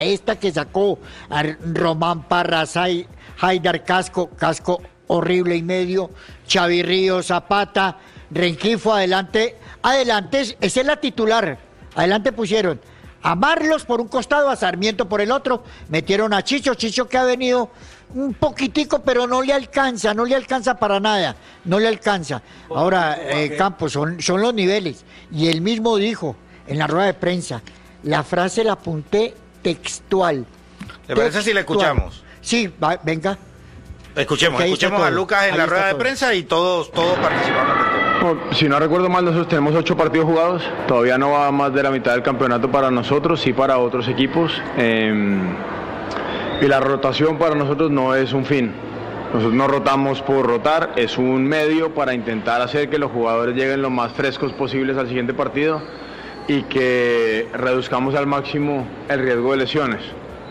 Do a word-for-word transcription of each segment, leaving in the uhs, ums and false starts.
esta que sacó a Román Parras, Haidar Casco, Casco horrible y medio, Xavi Ríos, Zapata, Rengifo, adelante, adelante, esa es la titular, adelante pusieron a Marlos por un costado, a Sarmiento por el otro, metieron a Chicho, Chicho que ha venido un poquitico, pero no le alcanza, no le alcanza para nada, no le alcanza. Ahora, eh, Campos, son, son los niveles, y él mismo dijo en la rueda de prensa, la frase la apunté textual. ¿Le parece si la escuchamos? Sí, va, venga. Escuchemos, escuchemos a Lucas en la rueda de prensa y todos, todos participamos en el tema. No, si no recuerdo mal, nosotros tenemos ocho partidos jugados, todavía no va más de la mitad del campeonato para nosotros, sí para otros equipos, eh, y la rotación para nosotros no es un fin, nosotros no rotamos por rotar, es un medio para intentar hacer que los jugadores lleguen lo más frescos posibles al siguiente partido y que reduzcamos al máximo el riesgo de lesiones.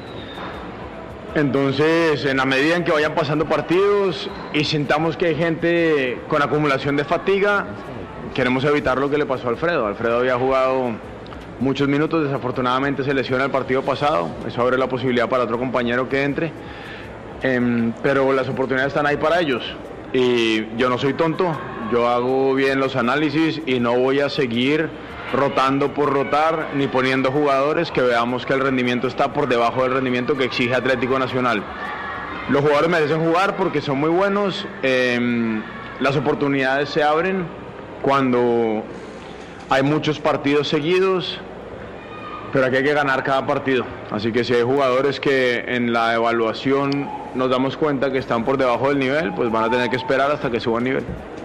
Entonces, en la medida en que vayan pasando partidos y sintamos que hay gente con acumulación de fatiga, queremos evitar lo que le pasó a Alfredo. Alfredo había jugado muchos minutos, desafortunadamente se lesiona el partido pasado, eso abre la posibilidad para otro compañero que entre, eh, pero las oportunidades están ahí para ellos. Y yo no soy tonto, yo hago bien los análisis y no voy a seguir rotando por rotar, ni poniendo jugadores que veamos que el rendimiento está por debajo del rendimiento que exige Atlético Nacional. Los jugadores merecen jugar porque son muy buenos, eh, las oportunidades se abren cuando hay muchos partidos seguidos, pero aquí hay que ganar cada partido. Así que si hay jugadores que en la evaluación nos damos cuenta que están por debajo del nivel, pues van a tener que esperar hasta que suban nivel.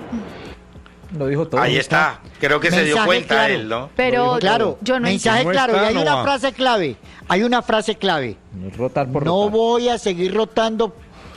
Lo dijo todo. Ahí está, creo que mensaje se dio cuenta claro. él, ¿no? Pero claro, yo no mensaje claro, y hay una frase clave, hay una frase clave. No, rotar por no rotar. voy a seguir rotando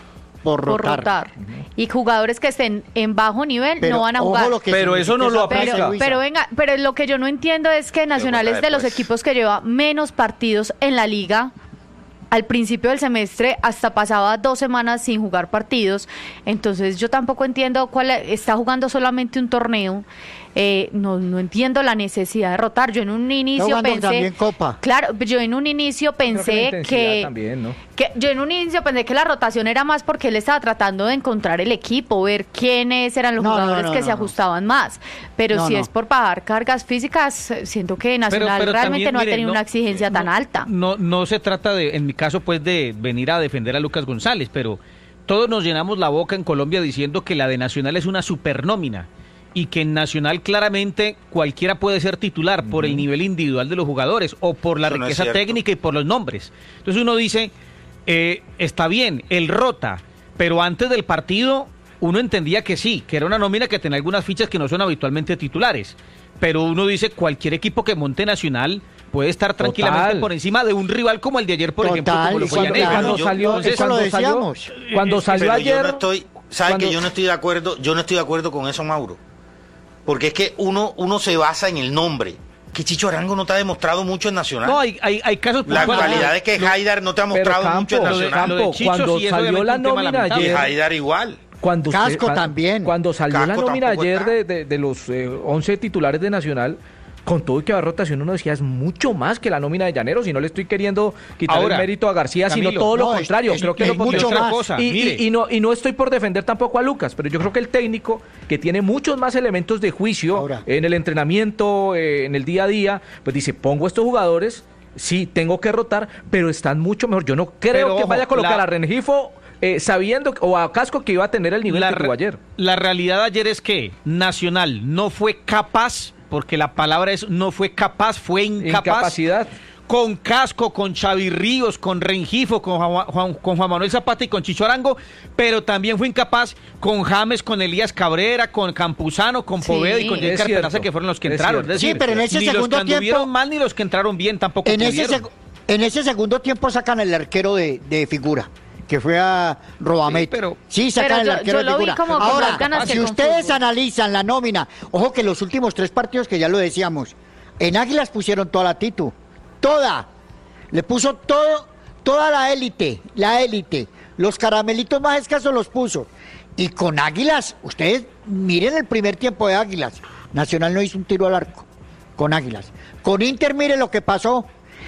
por rotar. Por rotar. Uh-huh. Y jugadores que estén en bajo nivel pero, no van a jugar. Pero eso no lo aplica. Pero, pero venga, pero lo que yo no entiendo es que Nacional es de los equipos que lleva menos partidos en la liga. Al principio del semestre hasta pasaba dos semanas sin jugar partidos, entonces yo tampoco entiendo cuál está jugando solamente un torneo, eh, no no entiendo la necesidad de rotar. Yo en un inicio pensé, también Copa. Claro, yo en un inicio pensé que, que, también, ¿no? que yo en un inicio pensé que la rotación era más porque él estaba tratando de encontrar el equipo, ver quiénes eran los no, jugadores no, no, que no, se ajustaban no. más, pero no, si no. es por bajar cargas físicas, siento que Nacional pero, pero realmente también, no mire, ha tenido no, una exigencia no, tan alta. No, no se trata de, en mi caso, pues de venir a defender a Lucas González, pero todos nos llenamos la boca en Colombia diciendo que la de Nacional es una supernómina y que en Nacional claramente cualquiera puede ser titular uh-huh. por el nivel individual de los jugadores o por la Eso riqueza no técnica y por los nombres. Entonces uno dice, eh, está bien, él rota, pero antes del partido uno entendía que sí, que era una nómina que tenía algunas fichas que no son habitualmente titulares, pero uno dice, cualquier equipo que monte Nacional puede estar tranquilamente Total. por encima de un rival como el de ayer, por Total. ejemplo, como lo fue cuando, Llanero. cuando yo, salió, entonces, cuando eso lo salió, decíamos. cuando salió pero ayer, yo no estoy, ¿sabe cuando... que yo no estoy de acuerdo? Yo no estoy de acuerdo con eso, Mauro. Porque es que uno, uno se basa en el nombre. Que Chicho Arango no te ha demostrado mucho en Nacional. No, hay, hay, hay casos... La actualidad es que Haidar no te ha mostrado Campo, mucho en Nacional. Campo, lo de Chicho, cuando sí, salió la nómina ayer... Y Haidar igual. Cuando Casco usted, también. Cuando salió Casco la nómina ayer está. de, de, de los eh, once titulares de Nacional, con todo y que va a rotación, uno decía, es mucho más que la nómina de Llaneros, y no le estoy queriendo quitar Ahora, el mérito a García, Camilo, sino todo no, lo es, contrario. es, creo que es lo mucho otra más. cosa. Y, y, y, no, y no estoy por defender tampoco a Lucas, pero yo creo que el técnico, que tiene muchos más elementos de juicio Ahora. en el entrenamiento, eh, en el día a día, pues dice, pongo estos jugadores, sí, tengo que rotar, pero están mucho mejor. Yo no creo pero, que ojo, vaya a colocar la... a Rengifo Eh, sabiendo, o a Casco, que iba a tener el nivel la, que tuvo ayer. La realidad de ayer es que Nacional no fue capaz, porque la palabra es no fue capaz, fue incapaz. Incapacidad. Con Casco, con Xavi Ríos, con Rengifo, con Juan, Juan, con Juan Manuel Zapata y con Chicho Arango, pero también fue incapaz con James, con Elías Cabrera, con Campuzano, con Sí, Poveda y con Jay Carpetaza, que fueron los que es entraron. cierto. Es decir, Sí, pero en ese ni segundo los que anduvieron tiempo- mal ni los que entraron bien tampoco En ese, pudieron. seg- en ese segundo tiempo sacan el arquero de, de figura, que fue a Robamet. Sí, pero- sí, sacan Pero el yo- arquero yo de lo vi figura. como con Ahora, más ganas que si con ustedes fútbol. analizan la nómina, ojo que los últimos tres partidos que ya lo decíamos, en Águilas pusieron toda la Titu, toda, le puso todo, toda la élite, la élite, los caramelitos más escasos los puso. Y con Águilas, ustedes miren el primer tiempo de Águilas, Nacional no hizo un tiro al arco, con Águilas. Con Inter, miren lo que pasó.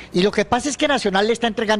Y lo que pasa es que Nacional le está entregando